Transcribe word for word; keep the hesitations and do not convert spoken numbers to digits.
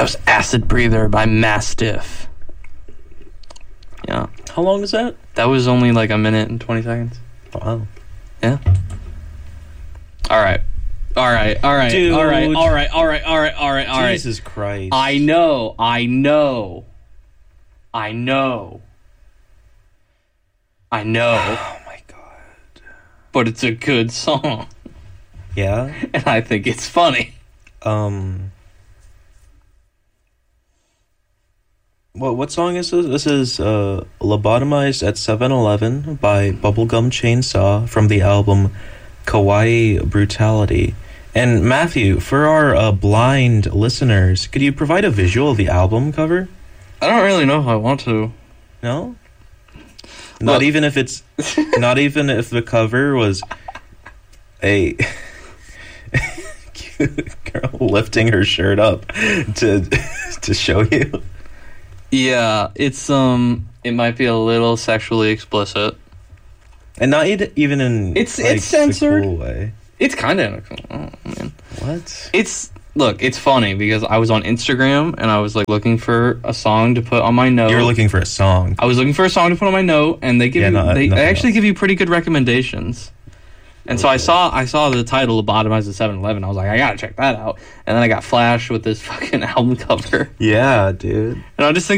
was Acid Breather by Mastiff. Yeah. How long is that? That was only like a minute and twenty seconds. Wow. Yeah. All right. All right. All right. Dude. All right. All right. All right. All right. All right. All right. Jesus Christ. I know. I know. I know. I know. Oh my god. But it's a good song. Yeah? And I think it's funny. Um... What what song is this? This is uh, Lobotomized at seven eleven by Bubblegum Chainsaw from the album Kawaii Brutality. And Matthew, for our uh, blind listeners, could you provide a visual of the album cover? I don't really know if I want to. No? Not Look. even if it's... not even if the cover was a cute girl lifting her shirt up to to show you? Yeah, it's um, it might be a little sexually explicit. And not e- even in It's- like, it's censored. the cool way. It's kind of, oh man, What? it's look, it's funny because I was on Instagram and I was like looking for a song to put on my note. You were looking for a song. I was looking for a song to put on my note, and they give Yeah, you, no, they, nothing they actually else. give you pretty good recommendations. And so I saw I saw the title Lobotomized at seven eleven. I was like, I gotta check that out. And then I got flashed with this fucking album cover. Yeah, dude. And I just think